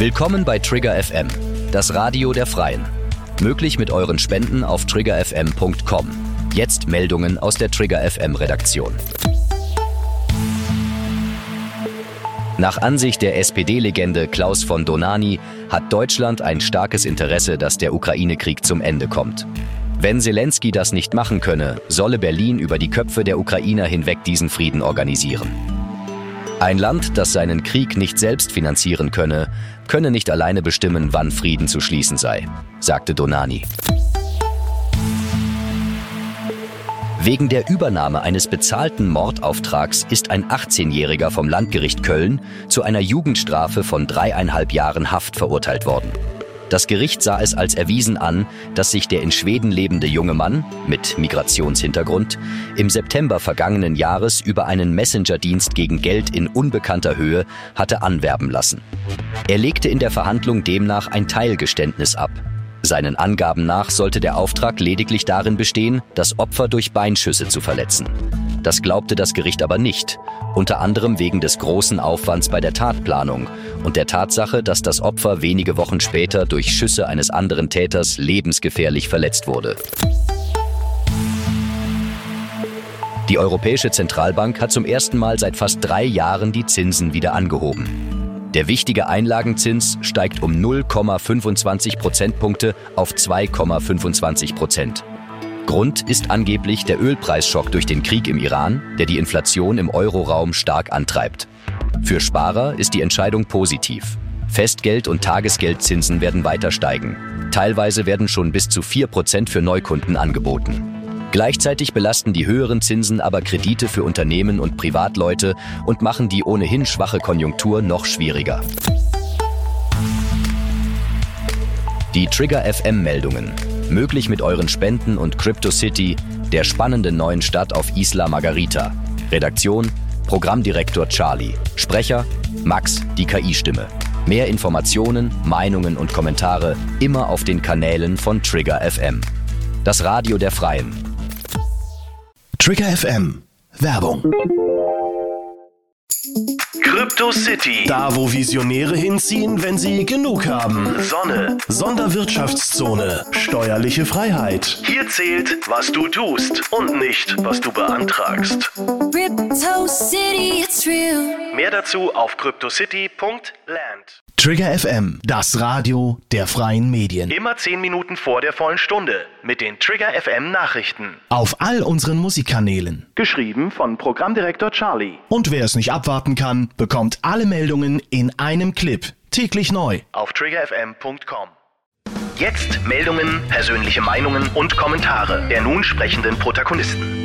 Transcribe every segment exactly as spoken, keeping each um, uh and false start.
Willkommen bei Trigger F M, das Radio der Freien. Möglich mit euren Spenden auf trigger f m punkt com. Jetzt Meldungen aus der Trigger F M-Redaktion. Nach Ansicht der S P D-Legende Klaus von Donani hat Deutschland ein starkes Interesse, dass der Ukraine-Krieg zum Ende kommt. Wenn Selenskyj das nicht machen könne, solle Berlin über die Köpfe der Ukrainer hinweg diesen Frieden organisieren. Ein Land, das seinen Krieg nicht selbst finanzieren könne, könne nicht alleine bestimmen, wann Frieden zu schließen sei, sagte Donani. Wegen der Übernahme eines bezahlten Mordauftrags ist ein achtzehnjähriger vom Landgericht Köln zu einer Jugendstrafe von dreieinhalb Jahren Haft verurteilt worden. Das Gericht sah es als erwiesen an, dass sich der in Schweden lebende junge Mann mit Migrationshintergrund im September vergangenen Jahres über einen Messenger-Dienst gegen Geld in unbekannter Höhe hatte anwerben lassen. Er legte in der Verhandlung demnach ein Teilgeständnis ab. Seinen Angaben nach sollte der Auftrag lediglich darin bestehen, das Opfer durch Beinschüsse zu verletzen. Das glaubte das Gericht aber nicht, unter anderem wegen des großen Aufwands bei der Tatplanung und der Tatsache, dass das Opfer wenige Wochen später durch Schüsse eines anderen Täters lebensgefährlich verletzt wurde. Die Europäische Zentralbank hat zum ersten Mal seit fast drei Jahren die Zinsen wieder angehoben. Der wichtige Einlagenzins steigt um null Komma fünfundzwanzig Prozentpunkte auf zwei Komma fünfundzwanzig Prozent. Grund ist angeblich der Ölpreisschock durch den Krieg im Iran, der die Inflation im Euroraum stark antreibt. Für Sparer ist die Entscheidung positiv. Festgeld- und Tagesgeldzinsen werden weiter steigen. Teilweise werden schon bis zu vier Prozent für Neukunden angeboten. Gleichzeitig belasten die höheren Zinsen aber Kredite für Unternehmen und Privatleute und machen die ohnehin schwache Konjunktur noch schwieriger. Die Trigger F M-Meldungen. Möglich mit euren Spenden und CryptoCity, der spannenden neuen Stadt auf Isla Margarita. Redaktion: Programmdirektor Charlie. Sprecher: Max, die K I-Stimme. Mehr Informationen, Meinungen und Kommentare immer auf den Kanälen von Trigger F M. Das Radio der Freien. Trigger F M. Werbung. CryptoCity. Da, wo Visionäre hinziehen, wenn sie genug haben. Sonne. Sonderwirtschaftszone. Steuerliche Freiheit. Hier zählt, was du tust und nicht, was du beantragst. CryptoCity, it's real. Mehr dazu auf cryptocity punkt land. Trigger F M, das Radio der freien Medien. Immer zehn Minuten vor der vollen Stunde mit den Trigger F M Nachrichten. Auf all unseren Musikkanälen. Geschrieben von Programmdirektor Charlie. Und wer es nicht abwarten kann, bekommt alle Meldungen in einem Clip. Täglich neu. Auf trigger f m punkt com. Jetzt Meldungen, persönliche Meinungen und Kommentare der nun sprechenden Protagonisten.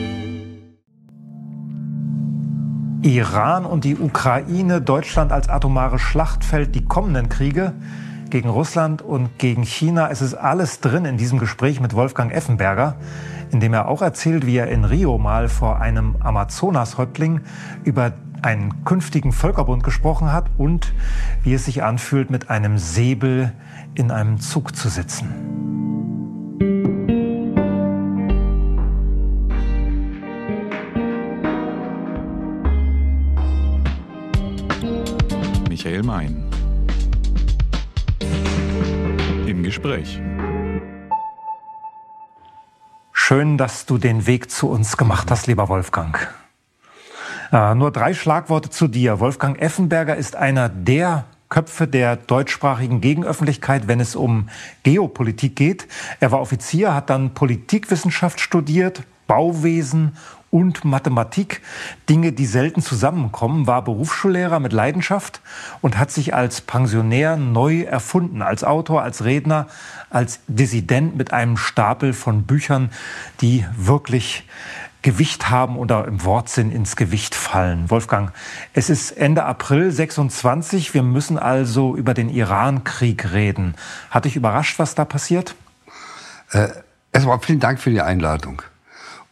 Iran und die Ukraine, Deutschland als atomares Schlachtfeld, die kommenden Kriege gegen Russland und gegen China. Es ist alles drin in diesem Gespräch mit Wolfgang Effenberger, in dem er auch erzählt, wie er in Rio mal vor einem Amazonas-Häuptling über einen künftigen Völkerbund gesprochen hat und wie es sich anfühlt, mit einem Säbel in einem Zug zu sitzen. Michael Mein. Im Gespräch. Schön, dass du den Weg zu uns gemacht hast, lieber Wolfgang. Äh, nur drei Schlagworte zu dir. Wolfgang Effenberger ist einer der Köpfe der deutschsprachigen Gegenöffentlichkeit, wenn es um Geopolitik geht. Er war Offizier, hat dann Politikwissenschaft studiert, Bauwesen und Mathematik, Dinge, die selten zusammenkommen, war Berufsschullehrer mit Leidenschaft und hat sich als Pensionär neu erfunden, als Autor, als Redner, als Dissident mit einem Stapel von Büchern, die wirklich Gewicht haben oder im Wortsinn ins Gewicht fallen. Wolfgang, es ist Ende April sechsundzwanzig, wir müssen also über den Iran-Krieg reden. Hat dich überrascht, was da passiert? Äh, erstmal vielen Dank für die Einladung.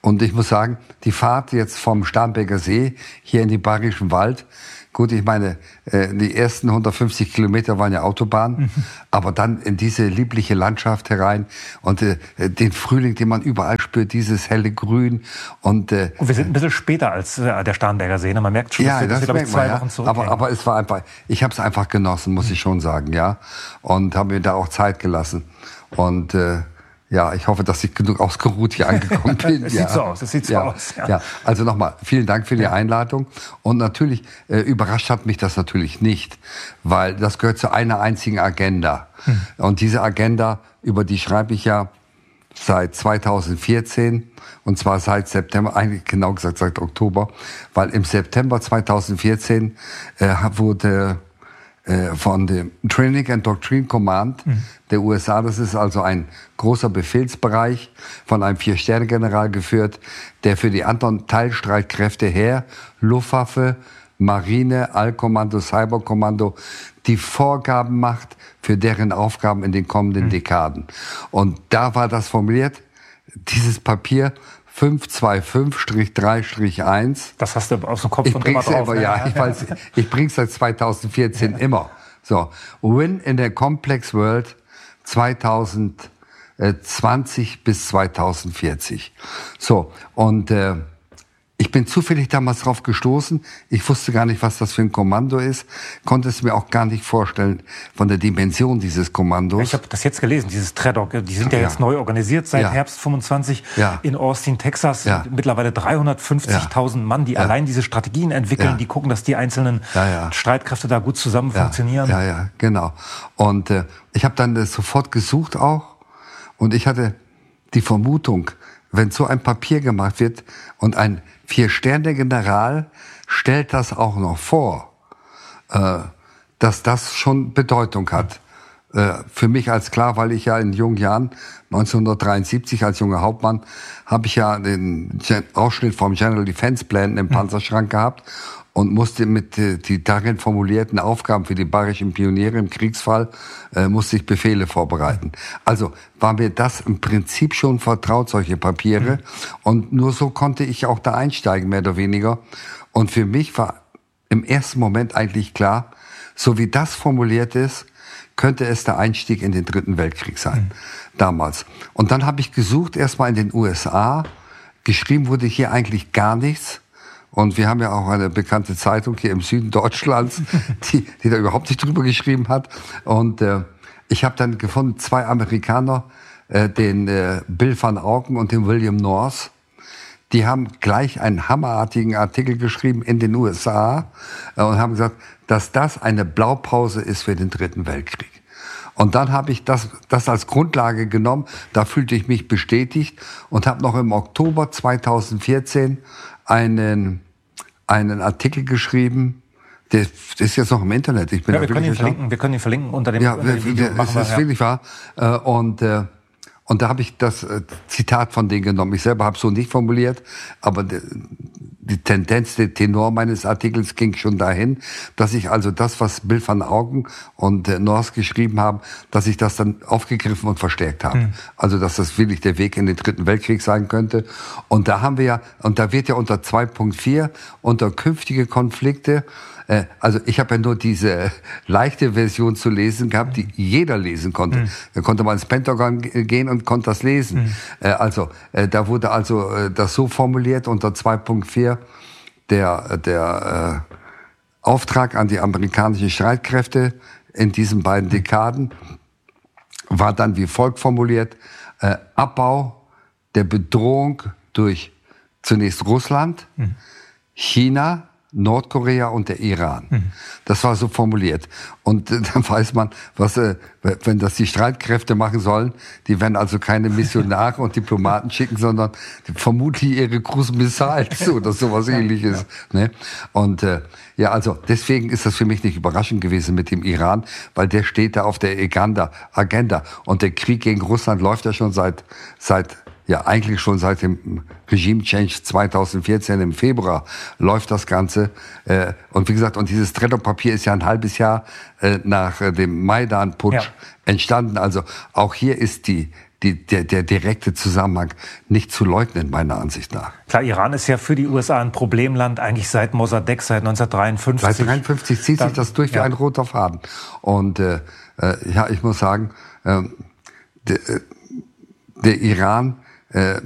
Und ich muss sagen, die Fahrt jetzt vom Starnberger See hier in den Bayerischen Wald, gut, ich meine, die ersten hundertfünfzig Kilometer waren ja Autobahn, mhm. aber dann in diese liebliche Landschaft herein und äh, den Frühling, den man überall spürt, dieses helle Grün. Und, äh, und wir sind ein bisschen später als äh, der Starnberger See, ne? Man merkt schon, ja, dass wir, das dass wir glaube ich, zwei man, Wochen ja. zurückhängen. Aber, aber es war einfach, ich habe es einfach genossen, muss mhm. ich schon sagen, ja. Und habe mir da auch Zeit gelassen. Und äh, ja, ich hoffe, dass ich genug ausgeruht hier angekommen bin. Es ja. sieht so aus, es sieht so ja. aus. Ja. Ja. Also nochmal, vielen Dank für die ja. Einladung. Und natürlich, äh, überrascht hat mich das natürlich nicht, weil das gehört zu einer einzigen Agenda. Hm. Und diese Agenda, über die schreibe ich ja seit zweitausendvierzehn, und zwar seit September, eigentlich genau gesagt seit Oktober, weil im September zweitausendvierzehn äh, wurde von dem Training and Doctrine Command mhm. der U S A. Das ist also ein großer Befehlsbereich von einem Vier-Sterne-General geführt, der für die anderen Teilstreitkräfte Heer, Luftwaffe, Marine, Allkommando, Cyberkommando die Vorgaben macht für deren Aufgaben in den kommenden mhm. Dekaden. Und da war das formuliert, dieses Papier fünf zwei fünf drei eins. Das hast du aus dem Kopf ich und bring's immer drauf. Selber, ja, ich weiß, ich bring's seit zweitausendvierzehn ja. immer. So, Win in der Complex World zweitausendzwanzig bis zweitausendvierzig. So, und äh, ich bin zufällig damals drauf gestoßen. Ich wusste gar nicht, was das für ein Kommando ist. Konnte es mir auch gar nicht vorstellen von der Dimension dieses Kommandos. Ich habe das jetzt gelesen, dieses TRADOC. Die sind ja, ja jetzt neu organisiert seit ja. Herbst fünfundzwanzig ja. in Austin, Texas. Ja. Mittlerweile dreihundertfünfzigtausend ja. Mann, die ja. allein diese Strategien entwickeln. Ja. Die gucken, dass die einzelnen ja, ja. Streitkräfte da gut zusammen ja. funktionieren. Ja, ja, genau. Und äh, ich habe dann äh, sofort gesucht auch. Und ich hatte die Vermutung, wenn so ein Papier gemacht wird und ein Vier-Sterne-General stellt das auch noch vor, äh, dass das schon Bedeutung hat. Äh, für mich als klar, weil ich ja in jungen Jahren, neunzehnhundertdreiundsiebzig als junger Hauptmann, habe ich ja den Ausschnitt vom General Defense Plan im Panzerschrank gehabt und musste mit äh, die darin formulierten Aufgaben für die bayerischen Pioniere im Kriegsfall, äh, musste ich Befehle vorbereiten. Also war mir das im Prinzip schon vertraut, solche Papiere. Mhm. Und nur so konnte ich auch da einsteigen, mehr oder weniger. Und für mich war im ersten Moment eigentlich klar, so wie das formuliert ist, könnte es der Einstieg in den Dritten Weltkrieg sein, mhm. damals. Und dann habe ich gesucht, erstmal in den U S A. Geschrieben wurde hier eigentlich gar nichts. Und wir haben ja auch eine bekannte Zeitung hier im Süden Deutschlands, die, die da überhaupt nicht drüber geschrieben hat. Und äh, ich habe dann gefunden, zwei Amerikaner, äh, den äh, Bill van Auken und den William North, die haben gleich einen hammerartigen Artikel geschrieben in den U S A äh, und haben gesagt, dass das eine Blaupause ist für den Dritten Weltkrieg. Und dann habe ich das, das als Grundlage genommen, da fühlte ich mich bestätigt und habe noch im Oktober zweitausendvierzehn einen, einen Artikel geschrieben, der ist jetzt noch im Internet. Ich bin ja, wir, können ihn verlinken, wir können ihn verlinken unter dem, ja, unter dem Video. Das ist wir, wirklich wahr. Und, und da habe ich das Zitat von denen genommen. Ich selber habe es so nicht formuliert, aber die Tendenz, der Tenor meines Artikels ging schon dahin, dass ich also das, was Bill van Auken und äh, North geschrieben haben, dass ich das dann aufgegriffen und verstärkt habe. Mhm. Also, dass das wirklich der Weg in den Dritten Weltkrieg sein könnte. Und da haben wir ja, und da wird ja unter zwei Punkt vier, unter künftige Konflikte, äh, also ich habe ja nur diese leichte Version zu lesen gehabt, die jeder lesen konnte. Mhm. Da konnte man ins Pentagon gehen und konnte das lesen. Mhm. Äh, also, äh, da wurde also äh, das so formuliert unter zwei Punkt vier, der, der äh, Auftrag an die amerikanischen Streitkräfte in diesen beiden Dekaden war dann wie folgt formuliert: äh, Abbau der Bedrohung durch zunächst Russland, mhm. China, Nordkorea und der Iran. Mhm. Das war so formuliert. Und äh, dann weiß man, was, äh, wenn das die Streitkräfte machen sollen, die werden also keine Missionare und Diplomaten schicken, sondern vermutlich ihre Cruise Missiles oder sowas ähnliches. Ne? Und äh, ja, also deswegen ist das für mich nicht überraschend gewesen mit dem Iran, weil der steht da auf der Agenda. Agenda. Und der Krieg gegen Russland läuft ja schon seit seit Ja, eigentlich schon seit dem Regime-Change zweitausendvierzehn im Februar läuft das Ganze. Und wie gesagt, und dieses TRADOC-Papier ist ja ein halbes Jahr nach dem Maidan-Putsch ja. entstanden. Also auch hier ist die, die, der, der direkte Zusammenhang nicht zu leugnen, meiner Ansicht nach. Klar, Iran ist ja für die U S A ein Problemland, eigentlich seit Mossadegh, seit neunzehnhundertdreiundfünfzig. Seit neunzehnhundertdreiundfünfzig zieht Dann, sich das durch wie ja. ein roter Faden. Und äh, äh, ja, ich muss sagen, äh, der, der Iran, äh,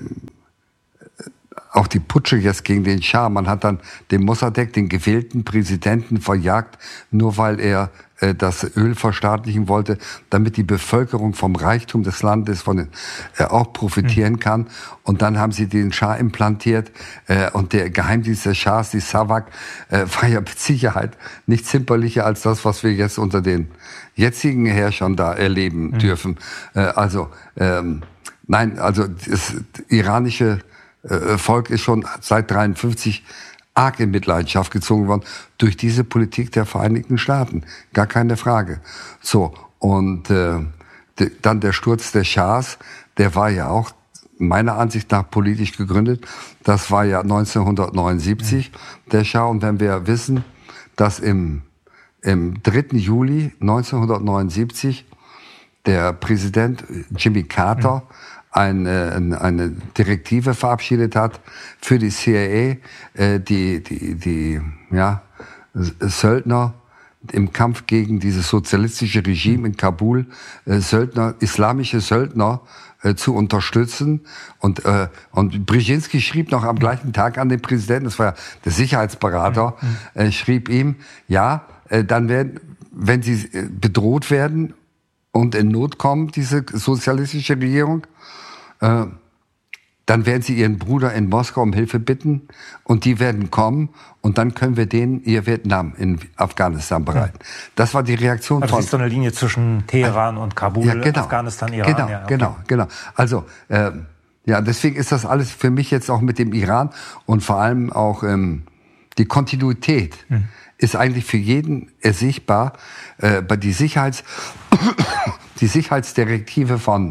auch die Putsche jetzt gegen den Schah, man hat dann den Mossadegh, den gewählten Präsidenten, verjagt, nur weil er äh, das Öl verstaatlichen wollte, damit die Bevölkerung vom Reichtum des Landes von den, äh, auch profitieren mhm. kann. Und dann haben sie den Schah implantiert äh, und der Geheimdienst des Schahs, die Savak, äh, war ja mit Sicherheit nicht zimperlicher als das, was wir jetzt unter den jetzigen Herrschern da erleben mhm. dürfen. Äh, also ähm, nein, also das iranische Volk ist schon seit dreiundfünfzig arg in Mitleidenschaft gezogen worden durch diese Politik der Vereinigten Staaten. Gar keine Frage. So, und äh, de, dann der Sturz des Schahs, der war ja auch meiner Ansicht nach politisch gegründet. Das war ja neunzehnhundertneunundsiebzig, mhm. der Schah. Und wenn wir wissen, dass im, im dritten Juli neunzehnhundertneunundsiebzig der Präsident Jimmy Carter mhm. Eine, eine Direktive verabschiedet hat für die C I A, die, die, die, ja, Söldner im Kampf gegen dieses sozialistische Regime in Kabul, Söldner, islamische Söldner äh, zu unterstützen. Und, äh, und Brzezinski schrieb noch am gleichen Tag an den Präsidenten, das war ja der Sicherheitsberater, äh, schrieb ihm, ja, äh, dann werden, wenn sie bedroht werden und in Not kommen, diese sozialistische Regierung, äh, dann werden sie ihren Bruder in Moskau um Hilfe bitten und die werden kommen und dann können wir denen ihr Vietnam in Afghanistan bereiten. Das war die Reaktion also von... Das ist so eine Linie zwischen Teheran und Kabul, ja, genau, Afghanistan, Iran. Genau, ja, okay. genau, genau. Also, äh, ja, deswegen ist das alles für mich jetzt auch mit dem Iran und vor allem auch ähm, die Kontinuität hm. ist eigentlich für jeden ersichtbar. Äh, bei die Sicherheits die Sicherheitsdirektive von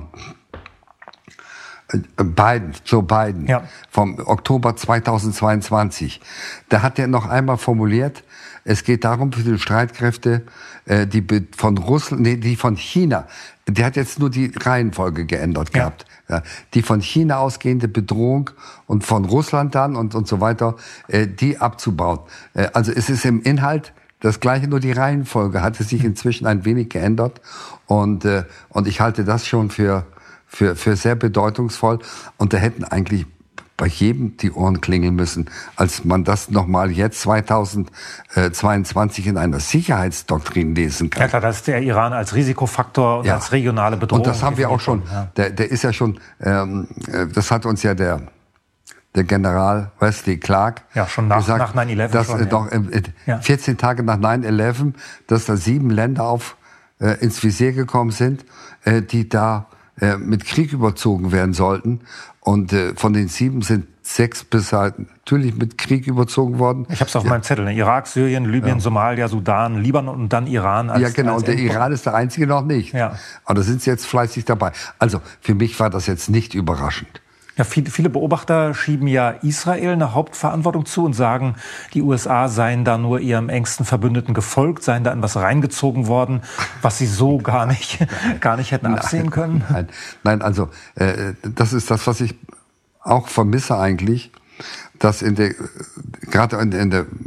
Biden, Joe Biden, ja. vom Oktober zweitausendzweiundzwanzig. Da hat er noch einmal formuliert, es geht darum für die Streitkräfte, äh, die von Russland, nee, die von China, der hat jetzt nur die Reihenfolge geändert ja. gehabt. Ja, die von China ausgehende Bedrohung und von Russland dann und, und so weiter, äh, die abzubauen. Äh, also es ist im Inhalt das Gleiche, nur die Reihenfolge hat es sich inzwischen ein wenig geändert. Und, äh, und ich halte das schon für Für, für sehr bedeutungsvoll. Und da hätten eigentlich bei jedem die Ohren klingeln müssen, als man das nochmal jetzt zweitausendzweiundzwanzig in einer Sicherheitsdoktrin lesen kann. Ja klar, das ist der Iran als Risikofaktor und ja. als regionale Bedrohung. Und das haben wir auch schon, ja. der, der ist ja schon, ähm, das hat uns ja der, der General Wesley Clark ja, schon nach, gesagt, nach neun elf dass schon, äh, doch äh, ja. vierzehn Tage nach neun elf, dass da sieben Länder auf, äh, ins Visier gekommen sind, äh, die da mit Krieg überzogen werden sollten. Und äh, von den sieben sind sechs bisher natürlich mit Krieg überzogen worden. Ich habe es auf ja. meinem Zettel. Ne? Irak, Syrien, Libyen, ja. Somalia, Sudan, Libanon und dann Iran. Als, ja, genau. Als und der Endpunkt. Iran ist der einzige noch nicht. Ja. Aber da sind sie jetzt fleißig dabei. Also für mich war das jetzt nicht überraschend. Ja, viele, viele Beobachter schieben ja Israel eine Hauptverantwortung zu und sagen, die U S A seien da nur ihrem engsten Verbündeten gefolgt, seien da in was reingezogen worden, was sie so gar nicht, gar nicht hätten absehen können. Nein, nein, also äh, das ist das, was ich auch vermisse eigentlich, dass in der gerade in, in der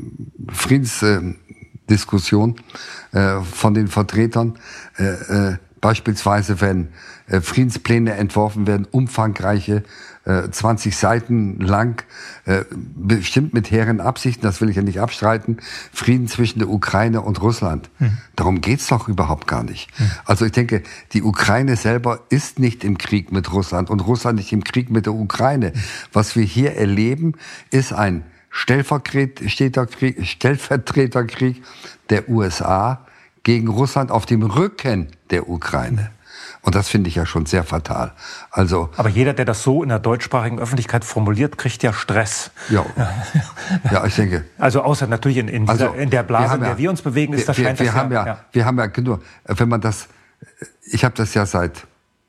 Friedensdiskussion äh, von den Vertretern äh, äh, beispielsweise, wenn äh, Friedenspläne entworfen werden, umfangreiche, äh, zwanzig Seiten lang, äh, bestimmt mit hehren Absichten, das will ich ja nicht abstreiten, Frieden zwischen der Ukraine und Russland. Mhm. Darum geht's doch überhaupt gar nicht. Mhm. Also ich denke, die Ukraine selber ist nicht im Krieg mit Russland und Russland nicht im Krieg mit der Ukraine. Mhm. Was wir hier erleben, ist ein Stellvertreterkrieg, Stellvertreterkrieg der U S A gegen Russland auf dem Rücken der Ukraine. Und das finde ich ja schon sehr fatal. Also, aber jeder, der das so in der deutschsprachigen Öffentlichkeit formuliert, kriegt ja Stress. Ja, ja ich denke. Also außer natürlich in, in, dieser, also, in der Blase, in der ja, wir uns bewegen, ist das wir, scheint wir das haben ja, ja, ja. Wir haben ja genug, wenn man das, ich habe das ja seit,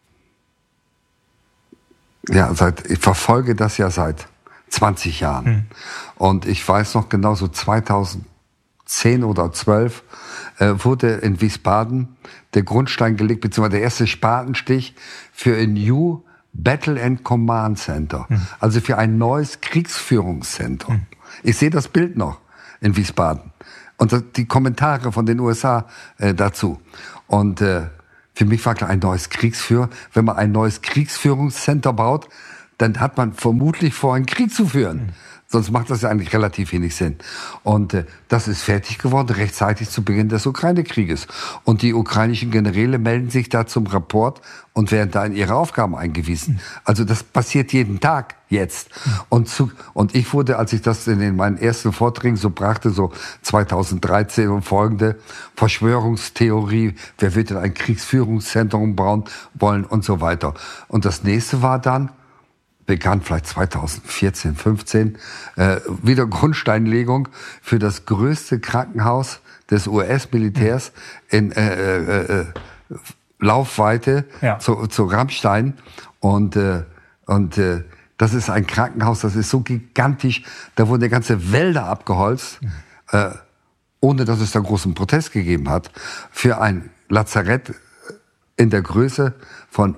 ja, seit, ich verfolge das ja seit zwanzig Jahren. Hm. Und ich weiß noch genau, so zweitausendzwei, zehn oder zwölf äh, wurde in Wiesbaden der Grundstein gelegt, beziehungsweise der erste Spatenstich für ein New Battle and Command Center, hm. also für ein neues Kriegsführungszentrum. Hm. Ich sehe das Bild noch in Wiesbaden und das, die Kommentare von den U S A äh, dazu. Und äh, für mich war klar, ein neues Kriegsführer. Wenn man ein neues Kriegsführungscenter baut, dann hat man vermutlich vor, einen Krieg zu führen. Hm. Sonst macht das ja eigentlich relativ wenig Sinn. Und äh, das ist fertig geworden, rechtzeitig zu Beginn des Ukraine-Krieges. Und die ukrainischen Generäle melden sich da zum Rapport und werden da in ihre Aufgaben eingewiesen. Also das passiert jeden Tag jetzt. Und, zu, und ich wurde, als ich das in den, meinen ersten Vorträgen so brachte, so zweitausenddreizehn und folgende, Verschwörungstheorie, wer wird denn ein Kriegsführungszentrum bauen wollen und so weiter. Und das nächste war dann, begann vielleicht zweitausendvierzehn, fünfzehn, äh, wieder Grundsteinlegung für das größte Krankenhaus des U S-Militärs in äh, äh, äh, Laufweite ja. zu, zu Rammstein. Und, äh, und äh, das ist ein Krankenhaus, das ist so gigantisch, da wurden ganze Wälder abgeholzt, äh, ohne dass es da großen Protest gegeben hat, für ein Lazarett in der Größe von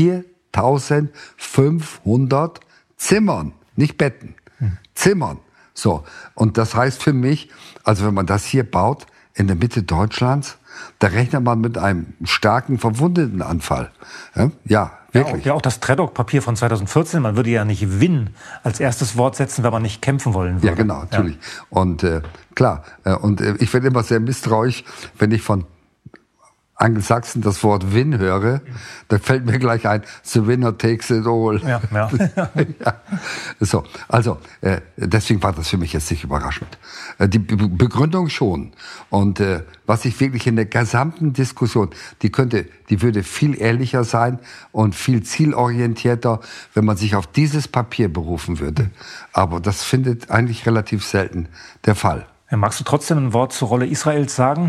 viertausendfünfhundert Zimmern, nicht Betten, hm. Zimmern. So. Und das heißt für mich, also wenn man das hier baut, in der Mitte Deutschlands, da rechnet man mit einem starken Verwundetenanfall. Ja, ja wirklich. Ja, auch, ja, auch das Tredok-Papier von zweitausendvierzehn, man würde ja nicht Win als erstes Wort setzen, wenn man nicht kämpfen wollen würde. Ja, genau, natürlich. Ja. Und äh, klar, äh, und äh, ich werde immer sehr misstrauisch, wenn ich von Angelsachsen das Wort Win höre, da fällt mir gleich ein, the winner takes it all. Ja, ja. ja. So, also äh, deswegen war das für mich jetzt nicht überraschend. Äh, die Be- Begründung schon. Und äh, was ich wirklich in der gesamten Diskussion, die könnte, die würde viel ehrlicher sein und viel zielorientierter, wenn man sich auf dieses Papier berufen würde. Aber das findet eigentlich relativ selten der Fall. Ja, magst du trotzdem ein Wort zur Rolle Israels sagen?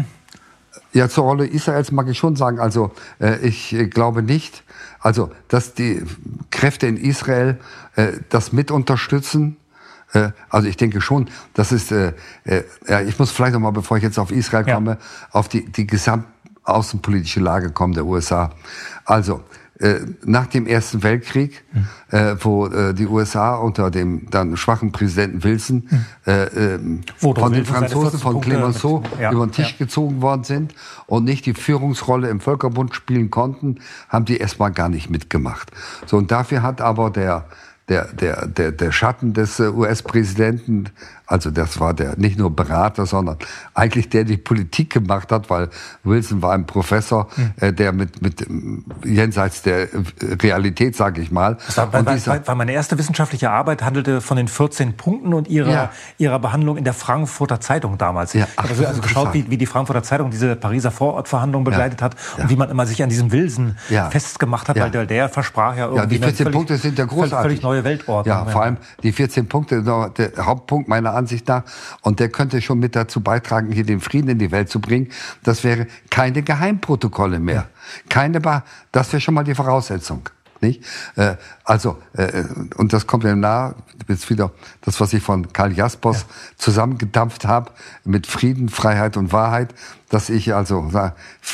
Ja, zur Rolle Israels mag ich schon sagen, also äh, ich äh, glaube nicht, also dass die Kräfte in Israel äh, das mit unterstützen. Äh, also ich denke schon, das ist, äh, äh, ja, ich muss vielleicht noch mal, bevor ich jetzt auf Israel komme, ja. auf die, die gesamtaußenpolitische Lage kommen der U S A. Also äh, nach dem Ersten Weltkrieg, mhm. äh, wo äh, die U S A unter dem dann schwachen Präsidenten Wilson mhm. äh, äh, von den Franzosen, von Clemenceau ja, über den Tisch ja. gezogen worden sind und nicht die Führungsrolle im Völkerbund spielen konnten, haben die erstmal gar nicht mitgemacht. So, und dafür hat aber der der der der der Schatten des U S-Präsidenten, also das war der nicht nur Berater, sondern eigentlich der die Politik gemacht hat, weil Wilson war ein Professor, hm. äh, der mit mit jenseits der Realität, sage ich mal. Das war, und dieser, war, war meine erste wissenschaftliche Arbeit, handelte von den vierzehn Punkten und ihrer ja. ihrer Behandlung in der Frankfurter Zeitung damals. Ja, ach, ich habe also geschaut, wie, wie die Frankfurter Zeitung diese Pariser Vorortverhandlungen begleitet ja. hat und ja. wie man immer sich an diesem Wilson ja. festgemacht hat, ja. weil der, der versprach ja irgendwie. Ja, die vierzehn völlig, Punkte sind ja großartig. Völlig neue Weltordnung. Ja, vor allem die vierzehn Punkte, der Hauptpunkt meiner Ansicht nach, und der könnte schon mit dazu beitragen, hier den Frieden in die Welt zu bringen, das wäre keine Geheimprotokolle mehr. Ja. Keine, ba- das wäre schon mal die Voraussetzung. Nicht? Äh, also, äh, und das kommt mir nahe, jetzt wieder das, was ich von Karl Jaspers ja. zusammengedampft habe, mit Frieden, Freiheit und Wahrheit, dass ich also sage,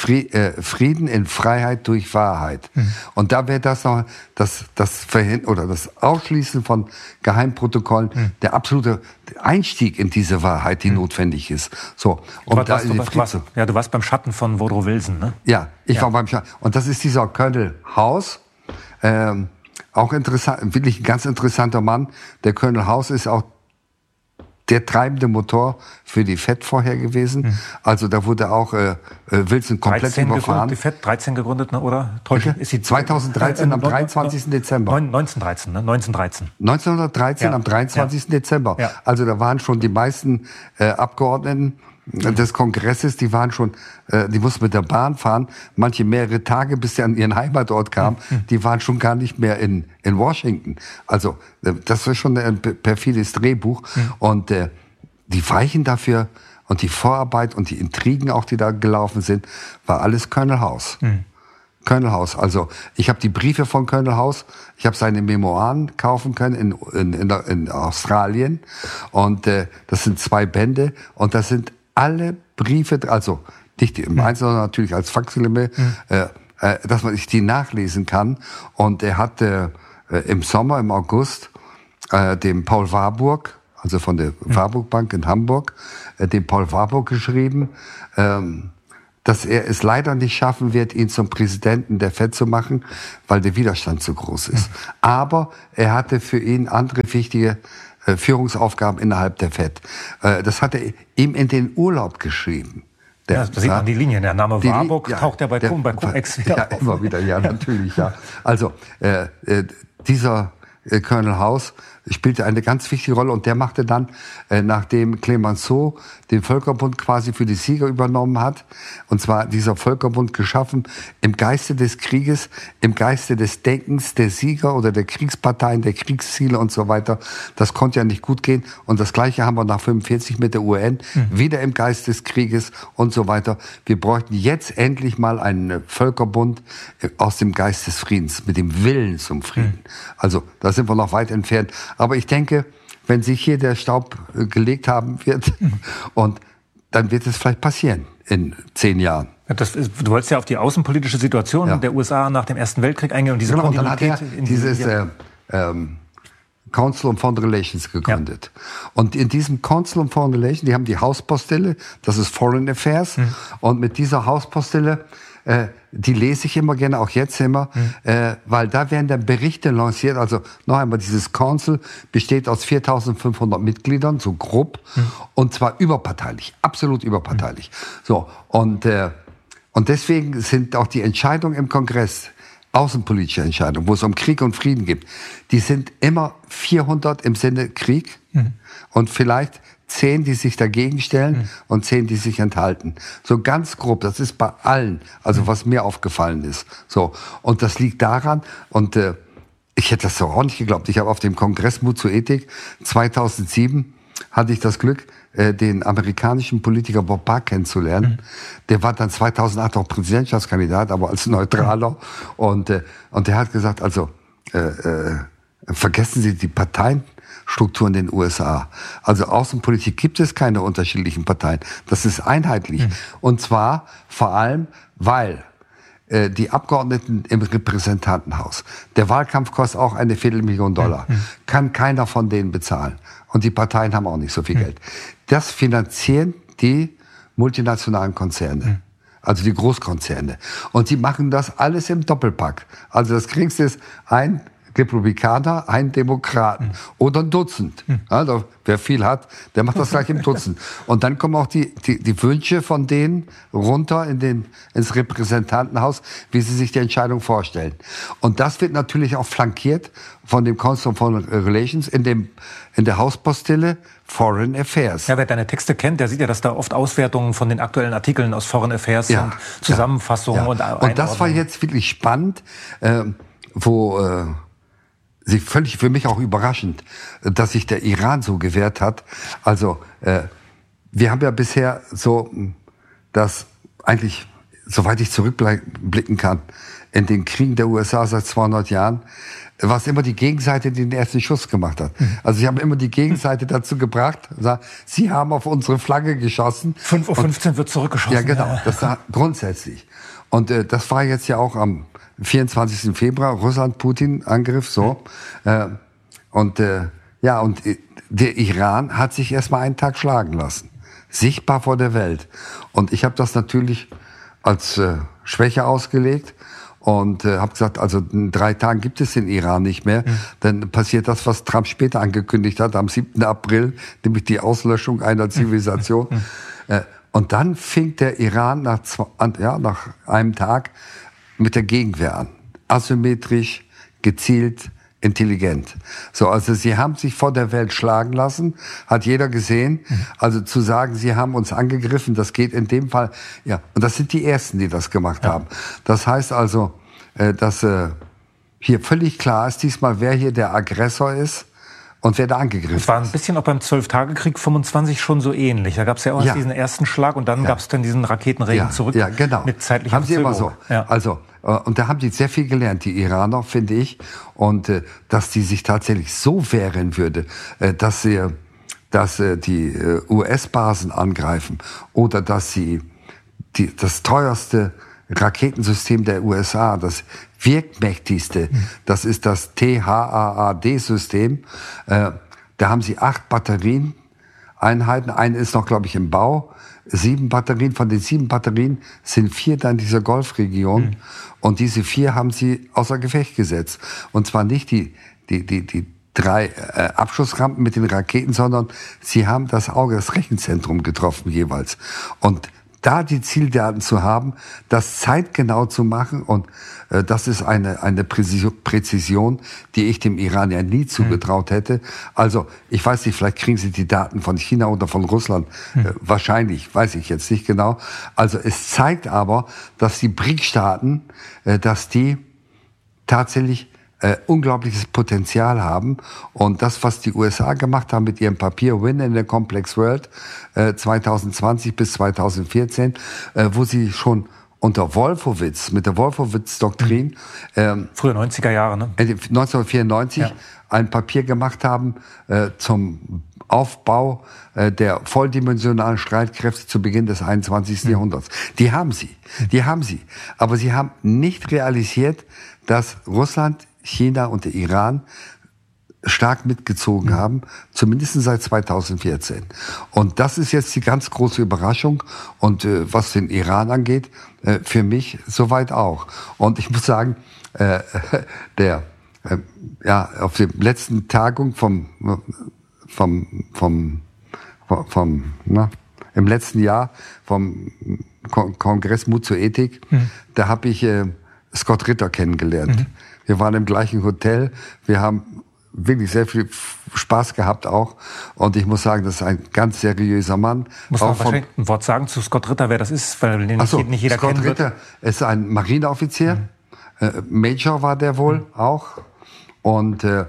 Frieden in Freiheit durch Wahrheit. Mhm. Und da wäre das noch, das, das Verhin- oder das Ausschließen von Geheimprotokollen, mhm. der absolute Einstieg in diese Wahrheit, die mhm. notwendig ist. So. Und du, da warst, du, warst, warst, ja, du warst beim Schatten von Woodrow Wilson, ne? Ja, ich ja. war beim Schatten. Und das ist dieser Colonel House, Ähm, auch interessant, wirklich ein ganz interessanter Mann. Der Colonel House ist auch der treibende Motor für die F E D vorher gewesen. Mhm. Also da wurde auch äh, Wilson komplett überfahren. Die F E D dreizehn gegründet, ne, oder? Täusche, ist sie zweitausenddreizehn äh, am dreiundzwanzigsten Dezember. neunzehnhundertdreizehn, ne? neunzehnhundertdreizehn. neunzehnhundertdreizehn ja. am dreiundzwanzigsten Ja. Dezember. Ja. Also da waren schon die meisten äh, Abgeordneten des Kongresses, die waren schon, äh, die mussten mit der Bahn fahren, manche mehrere Tage, bis sie an ihren Heimatort kamen, mhm. die waren schon gar nicht mehr in in Washington. Also äh, das war schon ein perfides Drehbuch mhm. und äh, die Weichen dafür und die Vorarbeit und die Intrigen auch, die da gelaufen sind, war alles Colonel House. Mhm. Colonel House. Also ich habe die Briefe von Colonel House, ich habe seine Memoiren kaufen können in in, in, in Australien und äh, das sind zwei Bände und das sind alle Briefe, also nicht im Einzelnen, sondern natürlich als Faximile, mhm. äh, äh, dass man sich die nachlesen kann. Und er hatte äh, im Sommer, im August, äh, dem Paul Warburg, also von der mhm. Warburg Bank in Hamburg, äh, dem Paul Warburg geschrieben, ähm, dass er es leider nicht schaffen wird, ihn zum Präsidenten der Fed zu machen, weil der Widerstand zu groß ist. Mhm. Aber er hatte für ihn andere wichtige äh, Führungsaufgaben innerhalb der Fed. Äh, das hat er ihm in den Urlaub geschrieben. Der, ja, da sieht man die Linie. Der Name die, Warburg ja, taucht ja bei, der, Cum, bei Cum-Ex wieder ja, auf. Immer wieder, ja, natürlich, ja. Also, äh, äh, dieser äh, Colonel House spielte eine ganz wichtige Rolle und der machte dann, äh, nachdem Clemenceau den Völkerbund quasi für die Sieger übernommen hat, und zwar dieser Völkerbund geschaffen im Geiste des Krieges, im Geiste des Denkens der Sieger oder der Kriegsparteien, der Kriegsziele und so weiter. Das konnte ja nicht gut gehen und das Gleiche haben wir nach fünfundvierzig mit der U N, mhm. wieder im Geist des Krieges und so weiter. Wir bräuchten jetzt endlich mal einen Völkerbund aus dem Geist des Friedens, mit dem Willen zum Frieden. Mhm. Also da sind wir noch weit entfernt. Aber ich denke, wenn sich hier der Staub äh, gelegt haben wird, mhm. und dann wird es vielleicht passieren in zehn Jahren. Das ist, du wolltest ja auf die außenpolitische Situation ja. der U S A nach dem Ersten Weltkrieg eingehen und diese genau, und dann hat er in dieses äh, ähm, Council on Foreign Relations gegründet. Ja. Und in diesem Council on Foreign Relations, die haben die Hauspostille, das ist Foreign Affairs, mhm. und mit dieser Hauspostille, äh, die lese ich immer gerne, auch jetzt immer, mhm. äh, weil da werden dann Berichte lanciert. Also noch einmal, dieses Council besteht aus viertausendfünfhundert Mitgliedern, so grob, mhm. und zwar überparteilich, absolut überparteilich. Mhm. So, und, äh, und deswegen sind auch die Entscheidungen im Kongress, außenpolitische Entscheidungen, wo es um Krieg und Frieden geht, die sind immer vierhundert im Sinne Krieg, mhm. und vielleicht zehn, die sich dagegen stellen, mhm. und zehn, die sich enthalten. So ganz grob, das ist bei allen, also mhm. was mir aufgefallen ist. So, und das liegt daran, und äh, ich hätte das doch auch nicht geglaubt. Ich habe auf dem Kongress Mut zur Ethik zweitausendsieben hatte ich das Glück, äh, den amerikanischen Politiker Bob Barr kennenzulernen. Mhm. Der war dann zweitausendacht auch Präsidentschaftskandidat, aber als Neutraler. Mhm. Und, äh, und der hat gesagt, also äh, äh, vergessen Sie die Parteien, Struktur in den U S A. Also Außenpolitik gibt es keine unterschiedlichen Parteien. Das ist einheitlich. Mhm. Und zwar vor allem, weil äh, die Abgeordneten im Repräsentantenhaus, der Wahlkampf kostet auch eine Viertelmillion Dollar, mhm. kann keiner von denen bezahlen. Und die Parteien haben auch nicht so viel mhm. Geld. Das finanzieren die multinationalen Konzerne. Mhm. Also die Großkonzerne. Und die machen das alles im Doppelpack. Also das Geringste ist ein Republikaner, ein Demokraten, mhm. oder ein Dutzend. Mhm. Also wer viel hat, der macht das gleich im Dutzend. Und dann kommen auch die, die, die Wünsche von denen runter in den, ins Repräsentantenhaus, wie sie sich die Entscheidung vorstellen. Und das wird natürlich auch flankiert von dem Council on Foreign Relations in, dem, in der Hauspostille Foreign Affairs. Ja, wer deine Texte kennt, der sieht ja, dass da oft Auswertungen von den aktuellen Artikeln aus Foreign Affairs ja, sind, Zusammenfassungen ja, ja. und Einordnungen. Und das war jetzt wirklich spannend, äh, wo äh, sie völlig für mich auch überraschend, dass sich der Iran so gewehrt hat. Also äh, wir haben ja bisher so, dass eigentlich, soweit ich zurückblicken kann, in den Kriegen der U S A seit zweihundert Jahren, war es immer die Gegenseite, die den ersten Schuss gemacht hat. Also sie haben immer die Gegenseite dazu gebracht, sagt, sie haben auf unsere Flagge geschossen. fünf Uhr fünfzehn wird zurückgeschossen. Ja, genau, das war grundsätzlich. Und äh, das war jetzt ja auch am vierundzwanzigsten Februar, Russland-Putin-Angriff, so. Mhm. Äh, und äh, ja, und äh, der Iran hat sich erstmal einen Tag schlagen lassen. Sichtbar vor der Welt. Und ich habe das natürlich als äh, Schwäche ausgelegt und äh, habe gesagt, also in drei Tagen gibt es den Iran nicht mehr. Mhm. Dann passiert das, was Trump später angekündigt hat, am siebten April, nämlich die Auslöschung einer Zivilisation. Mhm. Äh, und dann fing der Iran nach, zwei, ja, nach einem Tag mit der Gegenwehr an. Asymmetrisch, gezielt, intelligent. So, also sie haben sich vor der Welt schlagen lassen, hat jeder gesehen. Also zu sagen, sie haben uns angegriffen, das geht in dem Fall, ja. Und das sind die Ersten, die das gemacht ja. haben. Das heißt also, äh, dass äh, hier völlig klar ist diesmal, wer hier der Aggressor ist und wer da angegriffen ist. Es war ein bisschen auch beim Zwölf-Tage-Krieg fünfundzwanzig schon so ähnlich. Da gab es ja auch ja. diesen ersten Schlag und dann ja. gab es dann diesen Raketenregen ja. zurück. Ja, genau. Mit zeitlicher Haben sie immer so. Ja. Also, und da haben die sehr viel gelernt, die Iraner, finde ich. Und äh, dass die sich tatsächlich so wehren würde, äh, dass sie, dass äh, die äh, U S-Basen angreifen oder dass sie die, das teuerste Raketensystem der U S A, das wirkmächtigste, mhm. das ist das T H A A D-System. Äh, da haben sie acht Batterieneinheiten, eine ist noch, glaube ich, im Bau. Sieben Batterien, von den sieben Batterien sind vier da in dieser Golfregion. Mhm. Und diese vier haben sie außer Gefecht gesetzt. Und zwar nicht die, die, die, die drei äh, Abschussrampen mit den Raketen, sondern sie haben das Auge, das Rechenzentrum getroffen jeweils. Und da die Zieldaten zu haben, das zeitgenau zu machen, und äh, das ist eine eine Präzision, die ich dem Iran ja nie zugetraut hätte. Also ich weiß nicht, vielleicht kriegen sie die Daten von China oder von Russland. Hm. Äh, wahrscheinlich, weiß ich jetzt nicht genau. Also es zeigt aber, dass die B R I C-Staaten, äh, dass die tatsächlich Äh, unglaubliches Potenzial haben. Und das, was die U S A gemacht haben mit ihrem Papier Win in the Complex World äh, zwanzig zwanzig bis zwanzig vierzehn, äh, wo sie schon unter Wolfowitz, mit der Wolfowitz-Doktrin, ähm, früher neunziger Jahre, ne? neunzehnhundertvierundneunzig, ja. ein Papier gemacht haben äh, zum Aufbau äh, der volldimensionalen Streitkräfte zu Beginn des einundzwanzigsten Mhm. Jahrhunderts. Die haben sie, die haben sie. Aber sie haben nicht realisiert, dass Russland, China und der Iran stark mitgezogen mhm. haben, zumindest seit zwanzig vierzehn. Und das ist jetzt die ganz große Überraschung. Und äh, was den Iran angeht, äh, für mich soweit auch. Und ich muss sagen, äh, der äh, ja auf der letzten Tagung vom vom vom vom, vom na, im letzten Jahr vom Kon- Kongress Mut zur Ethik, mhm. da habe ich äh, Scott Ritter kennengelernt. Mhm. Wir waren im gleichen Hotel, wir haben wirklich sehr viel Spaß gehabt auch. Und ich muss sagen, das ist ein ganz seriöser Mann. Muss man wahrscheinlich ein Wort sagen zu Scott Ritter, wer das ist, weil den so, nicht jeder Scott kennen Ritter wird. ist ein Marineoffizier, mhm. äh, Major war der wohl mhm. auch. Und äh,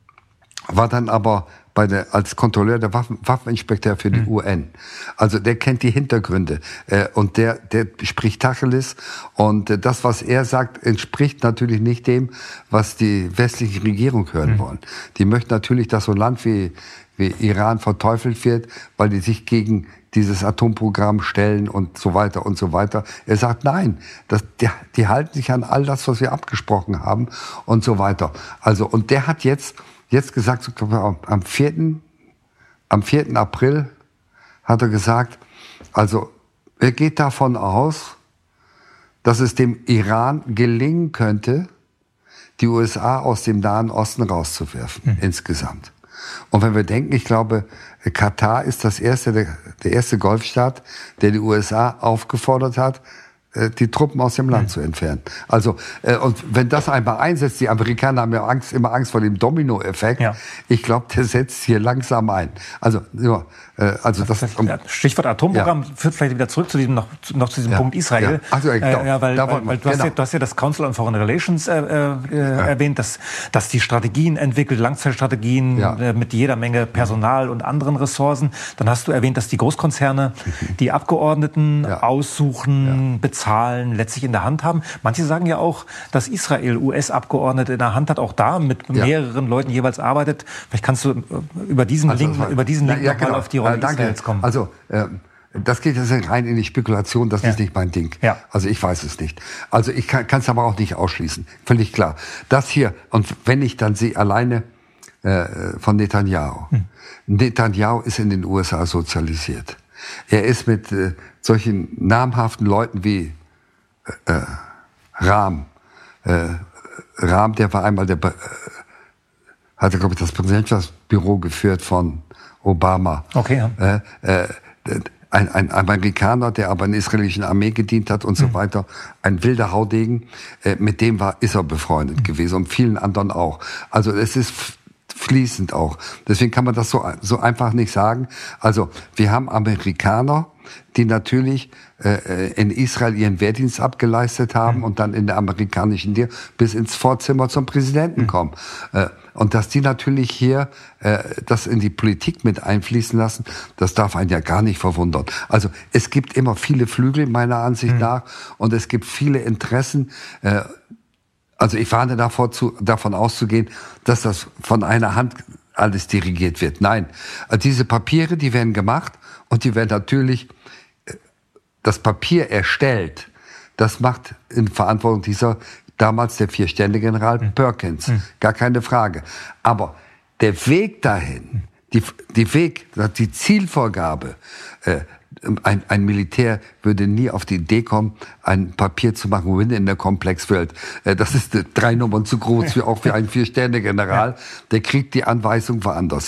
war dann aber bei der, als Kontrolleur der Waffen, Waffeninspekteur für die mhm. U N. Also der kennt die Hintergründe äh, und der, der spricht Tacheles, und äh, das, was er sagt, entspricht natürlich nicht dem, was die westliche Regierung hören mhm. wollen. Die möchten natürlich, dass so ein Land wie, wie Iran verteufelt wird, weil die sich gegen dieses Atomprogramm stellen und so weiter und so weiter. Er sagt, nein, das, die, die halten sich an all das, was wir abgesprochen haben und so weiter. Also, und der hat jetzt Jetzt gesagt, am vierten am vierten April hat er gesagt, also er geht davon aus, dass es dem Iran gelingen könnte, die U S A aus dem Nahen Osten rauszuwerfen, mhm. insgesamt. Und wenn wir denken, ich glaube, Katar ist das erste, der, der erste Golfstaat, der die U S A aufgefordert hat, die Truppen aus dem Land mhm. zu entfernen. Also, äh, und wenn das einmal einsetzt, die Amerikaner haben ja Angst, immer Angst vor dem Dominoeffekt. Ja. Ich glaube, der setzt hier langsam ein. Also, ja, äh, also das, das um, Stichwort Atomprogramm ja. führt vielleicht wieder zurück zu diesem, noch, noch zu diesem ja. Punkt Israel. Ja, Ach so, ja, äh, ja weil, weil, weil du, genau. hast ja, du hast ja das Council on Foreign Relations äh, äh, ja. erwähnt, dass, dass die Strategien entwickelt, Langzeitstrategien ja. äh, mit jeder Menge Personal und anderen Ressourcen. Dann hast du erwähnt, dass die Großkonzerne die Abgeordneten ja. aussuchen, ja. bezahlen, Zahlen letztlich in der Hand haben. Manche sagen ja auch, dass Israel U S-Abgeordnete in der Hand hat, auch da mit ja. mehreren Leuten jeweils arbeitet. Vielleicht kannst du über diesen also, Link, über diesen Link ja, noch genau. mal auf die Rolle äh, Israels kommen. Also, äh, das geht jetzt rein in die Spekulation, das ja. ist nicht mein Ding. Ja. Also ich weiß es nicht. Also ich kann es aber auch nicht ausschließen. Völlig klar. Das hier, und wenn ich dann sehe, alleine äh, von Netanyahu. Hm. Netanyahu ist in den U S A sozialisiert. Er ist mit äh, solchen namhaften Leuten wie äh, Rahm, äh, Rahm, der war einmal der, äh, hatte glaube ich das Präsidentschaftsbüro geführt von Obama. Okay. Ja. Äh, äh, ein, ein Amerikaner, der aber in der israelischen Armee gedient hat und mhm. so weiter, ein wilder Haudegen, äh, mit dem war, ist er befreundet mhm. gewesen und vielen anderen auch. Also es ist fließend auch. Deswegen kann man das so, so einfach nicht sagen. Also wir haben Amerikaner, die natürlich äh, in Israel ihren Wehrdienst abgeleistet haben mhm. und dann in der amerikanischen Dier bis ins Vorzimmer zum Präsidenten mhm. kommen. Äh, und dass die natürlich hier äh, das in die Politik mit einfließen lassen, das darf einen ja gar nicht verwundern. Also es gibt immer viele Flügel meiner Ansicht mhm. nach, und es gibt viele Interessen. Äh, Also ich warne davor, zu, davon auszugehen, dass das von einer Hand alles dirigiert wird. Nein, diese Papiere, die werden gemacht und die werden natürlich, das Papier erstellt, das macht in Verantwortung dieser, damals der Vier-Sterne-General hm. Perkins, hm. gar keine Frage. Aber der Weg dahin, die, die Weg, die Zielvorgabe, äh, ein, ein Militär würde nie auf die Idee kommen, ein Papier zu machen, Win in der Complex World. Äh, das ist drei Nummern zu groß, für, auch für einen Vier-Sterne-General. Der kriegt die Anweisung woanders.